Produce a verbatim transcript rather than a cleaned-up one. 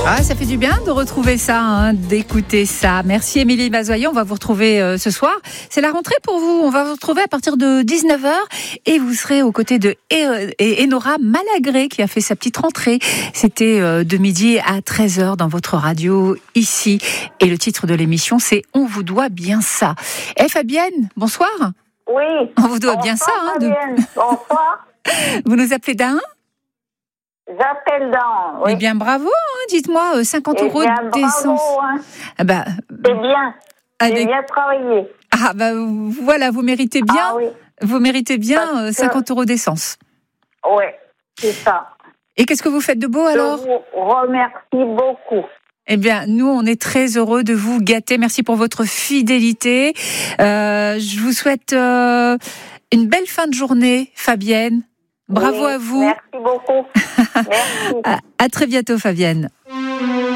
Ah, ça fait du bien de retrouver ça, hein, d'écouter ça. Merci Émilie Mazoyer, on va vous retrouver euh, ce soir. C'est la rentrée pour vous, on va vous retrouver à partir de dix-neuf heures et vous serez aux côtés de Enora Malagré qui a fait sa petite rentrée. C'était euh, de midi à treize heures dans votre radio ici. Et le titre de l'émission, c'est « On vous doit bien ça ». Eh Fabienne, bonsoir. Oui. On vous doit bonsoir, bien ça. Hein, Fabienne. de... Bonsoir. Vous nous appelez d'Ain ? J'appelle dans. Oui. Eh bien, bravo, hein, dites-moi, cinquante Eh euros bien, d'essence. bravo, hein. Ah bah, c'est bien. avec... J'ai bien travaillé. Ah bah voilà, vous méritez bien, Ah, oui. vous méritez bien Parce cinquante que... euros d'essence. Oui, c'est ça. Et qu'est-ce que vous faites de beau alors ? Je vous remercie beaucoup. Eh bien, nous, on est très heureux de vous gâter. Merci pour votre fidélité. Euh, je vous souhaite euh, une belle fin de journée, Fabienne. Bravo oui, à vous. Merci beaucoup. Merci. à, à très bientôt, Fabienne.